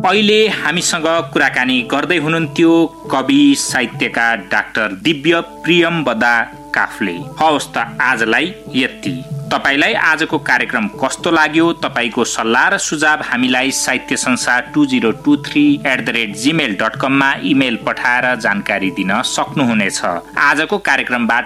अहिले हामीसँग कुराकानी गर्दै हुनुहुन्थ्यो कवि साहित्यकार डाक्टर दिव्य प्रियमवदा काफ्ले। हवस् त आजलाई यति। तपाईलाई आजको कार्यक्रम कस्तो लाग्यो? तपाईको सल्लाह र सुझाव हामीलाई sahitysansaar2023@gmail.com मा इमेल पठाएर जानकारी दिन सक्नुहुनेछ। आजको कार्यक्रमबाट